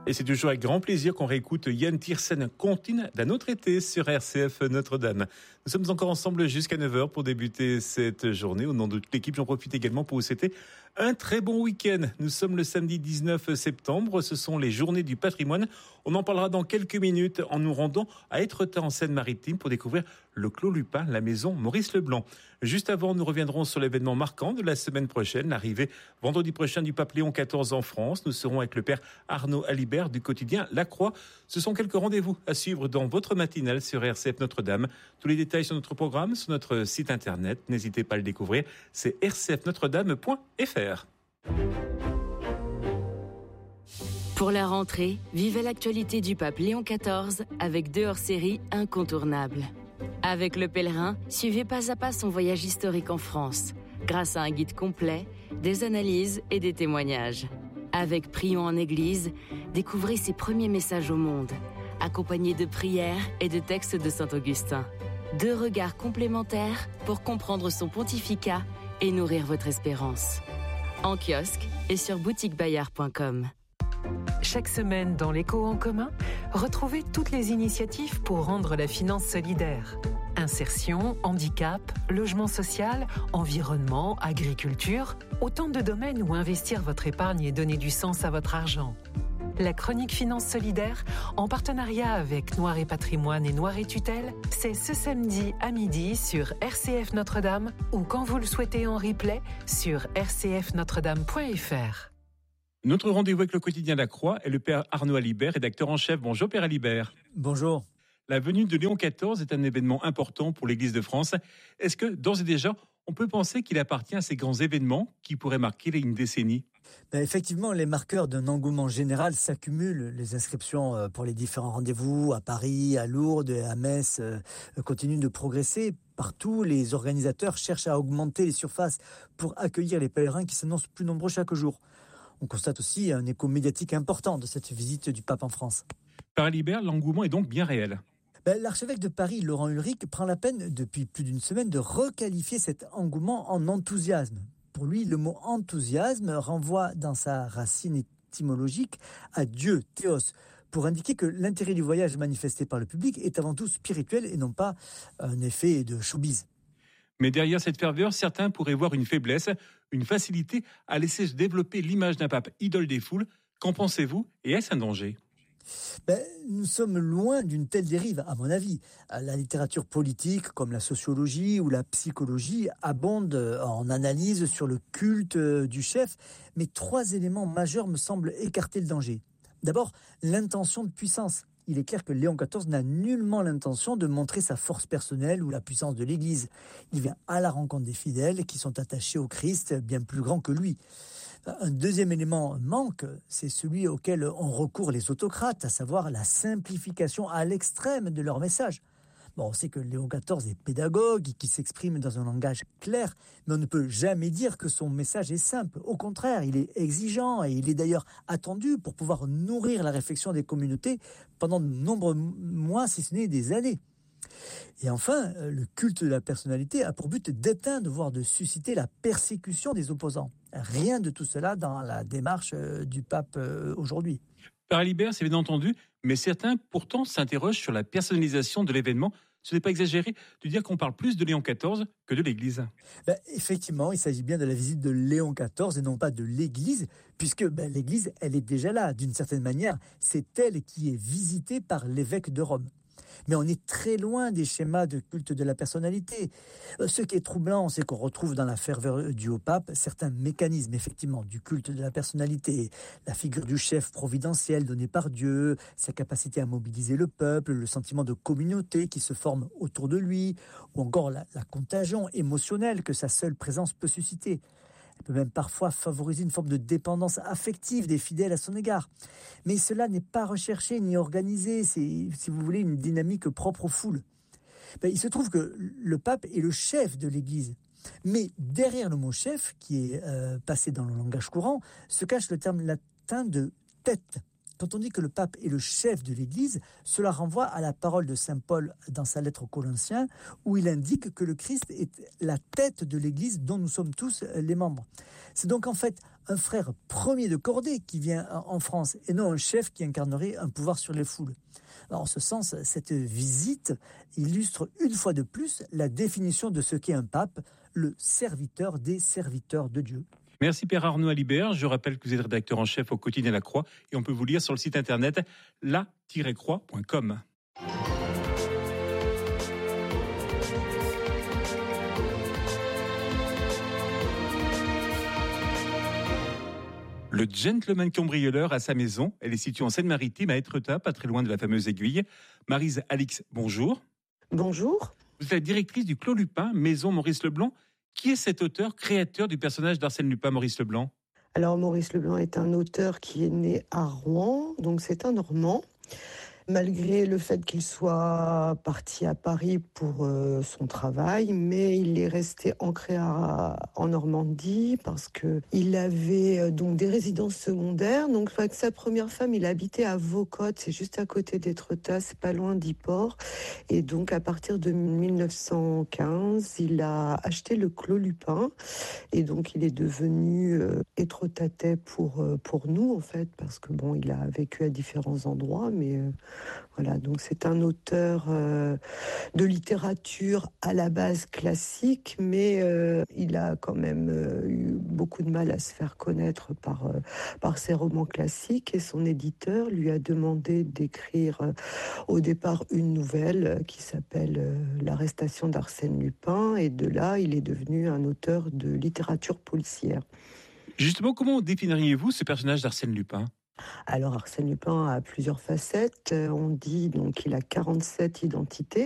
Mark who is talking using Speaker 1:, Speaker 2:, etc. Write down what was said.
Speaker 1: Et c'est toujours avec grand plaisir qu'on réécoute Yann Tiersen, Comptine d'un autre été sur RCF Notre-Dame. Nous sommes encore ensemble jusqu'à 9h pour débuter cette journée. Au nom de toute l'équipe, j'en profite également pour vous souhaiter un très bon week-end. Nous sommes le samedi 19 septembre. Ce sont les journées du patrimoine. On en parlera dans quelques minutes en nous rendant à Étretat en Seine-Maritime pour découvrir le Clos Lupin, la maison Maurice Leblanc. Juste avant, nous reviendrons sur l'événement marquant de la semaine prochaine, l'arrivée vendredi prochain du pape Léon XIV en France. Nous serons avec le père Arnaud Alibert du quotidien La Croix. Ce sont quelques rendez-vous à suivre dans votre matinale sur RCF Notre-Dame. Tous les détails sur notre programme, sur notre site internet. N'hésitez pas à le découvrir. C'est rcfnotredame.fr.
Speaker 2: Pour la rentrée, vivez l'actualité du pape Léon XIV avec 2 hors-séries incontournables. Avec Le Pèlerin, suivez pas à pas son voyage historique en France, grâce à un guide complet, des analyses et des témoignages. Avec Prions en Église, découvrez ses premiers messages au monde, accompagnés de prières et de textes de saint Augustin. 2 regards complémentaires pour comprendre son pontificat et nourrir votre espérance. En kiosque et sur boutiquebayard.com.
Speaker 3: Chaque semaine dans l'Écho en commun, retrouvez toutes les initiatives pour rendre la finance solidaire. Insertion, handicap, logement social, environnement, agriculture, autant de domaines où investir votre épargne et donner du sens à votre argent. La chronique Finance Solidaire, en partenariat avec Noir et Patrimoine et Noir et Tutelle, c'est ce samedi à midi sur RCF Notre-Dame ou quand vous le souhaitez en replay sur rcfnotredame.fr.
Speaker 1: Notre rendez-vous avec le quotidien La Croix est le père Arnaud Alibert, rédacteur en chef. Bonjour père Alibert.
Speaker 4: Bonjour.
Speaker 1: La venue de Léon XIV est un événement important pour l'Église de France. Est-ce que, d'ores et déjà, on peut penser qu'il appartient à ces grands événements qui pourraient marquer une décennie ?
Speaker 4: Effectivement, les marqueurs d'un engouement général s'accumulent. Les inscriptions pour les différents rendez-vous à Paris, à Lourdes, à Metz continuent de progresser. Partout, les organisateurs cherchent à augmenter les surfaces pour accueillir les pèlerins qui s'annoncent plus nombreux chaque jour. On constate aussi un écho médiatique important de cette visite du pape en France.
Speaker 1: Père Alibert, l'engouement est donc bien réel.
Speaker 4: L'archevêque de Paris, Laurent Ulrich, prend la peine depuis plus d'une semaine de requalifier cet engouement en enthousiasme. Pour lui, le mot enthousiasme renvoie dans sa racine étymologique à Dieu, théos, pour indiquer que l'intérêt du voyage manifesté par le public est avant tout spirituel et non pas un effet de showbiz.
Speaker 1: Mais derrière cette ferveur, certains pourraient voir une faiblesse, une facilité à laisser se développer l'image d'un pape idole des foules. Qu'en pensez-vous et est-ce un danger ?
Speaker 4: Nous sommes loin d'une telle dérive, à mon avis. La littérature politique, comme la sociologie ou la psychologie, abonde en analyse sur le culte du chef, mais 3 éléments majeurs me semblent écarter le danger. D'abord, l'intention de puissance. Il est clair que Léon XIV n'a nullement l'intention de montrer sa force personnelle ou la puissance de l'Église. Il vient à la rencontre des fidèles qui sont attachés au Christ, bien plus grand que lui. Un deuxième élément manque, c'est celui auquel ont recours les autocrates, à savoir la simplification à l'extrême de leur message. On sait que Léon XIV est pédagogue, qu'il s'exprime dans un langage clair, mais on ne peut jamais dire que son message est simple. Au contraire, il est exigeant et il est d'ailleurs attendu pour pouvoir nourrir la réflexion des communautés pendant de nombreux mois, si ce n'est des années. Et enfin, le culte de la personnalité a pour but d'éteindre, voire de susciter la persécution des opposants. Rien de tout cela dans la démarche du pape aujourd'hui.
Speaker 1: Père Alibert, c'est bien entendu, mais certains pourtant s'interrogent sur la personnalisation de l'événement. Ce n'est pas exagéré de dire qu'on parle plus de Léon XIV que de l'Église.
Speaker 4: Effectivement, il s'agit bien de la visite de Léon XIV et non pas de l'Église, puisque l'Église, elle est déjà là. D'une certaine manière, c'est elle qui est visitée par l'évêque de Rome. Mais on est très loin des schémas de culte de la personnalité. Ce qui est troublant, c'est qu'on retrouve dans la ferveur due au pape certains mécanismes, effectivement, du culte de la personnalité. La figure du chef providentiel donné par Dieu, sa capacité à mobiliser le peuple, le sentiment de communauté qui se forme autour de lui, ou encore la contagion émotionnelle que sa seule présence peut susciter. Elle peut même parfois favoriser une forme de dépendance affective des fidèles à son égard. Mais cela n'est pas recherché ni organisé, c'est, si vous voulez, une dynamique propre aux foules. Il se trouve que le pape est le chef de l'Église. Mais derrière le mot chef, qui est passé dans le langage courant, se cache le terme latin de tête. Quand on dit que le pape est le chef de l'Église, cela renvoie à la parole de saint Paul dans sa lettre aux Colossiens, où il indique que le Christ est la tête de l'Église dont nous sommes tous les membres. C'est donc en fait un frère premier de cordée qui vient en France et non un chef qui incarnerait un pouvoir sur les foules. Alors, en ce sens, cette visite illustre une fois de plus la définition de ce qu'est un pape, le serviteur des serviteurs de Dieu.
Speaker 1: Merci Père Arnaud Alibert. Je rappelle que vous êtes rédacteur en chef au quotidien La Croix et on peut vous lire sur le site internet la-croix.com. Le gentleman cambrioleur a sa maison. Elle est située en Seine-Maritime, à Étretat, pas très loin de la fameuse aiguille. Maryse Alix, bonjour.
Speaker 5: Bonjour.
Speaker 1: Vous êtes la directrice du Clos Lupin, maison Maurice Leblanc. Qui est cet auteur, créateur du personnage d'Arsène Lupin, Maurice Leblanc ?
Speaker 5: Alors Maurice Leblanc est un auteur qui est né à Rouen, donc c'est un Normand. Malgré le fait qu'il soit parti à Paris pour son travail, mais il est resté ancré en Normandie parce qu'il avait donc des résidences secondaires. Donc avec sa première femme, il habitait à Vaucotte, c'est juste à côté d'Étretat, c'est pas loin d'Yport. Et donc à partir de 1915, il a acheté le Clos Lupin et donc il est devenu étretatais pour nous en fait, parce que bon, il a vécu à différents endroits, mais voilà, donc c'est un auteur de littérature à la base classique, mais il a quand même eu beaucoup de mal à se faire connaître par ses romans classiques et son éditeur lui a demandé d'écrire au départ une nouvelle qui s'appelle L'arrestation d'Arsène Lupin, et de là il est devenu un auteur de littérature policière.
Speaker 1: Justement, comment définiriez-vous ce personnage d'Arsène Lupin ?
Speaker 5: Alors Arsène Lupin a plusieurs facettes. On dit donc qu'il a 47 identités.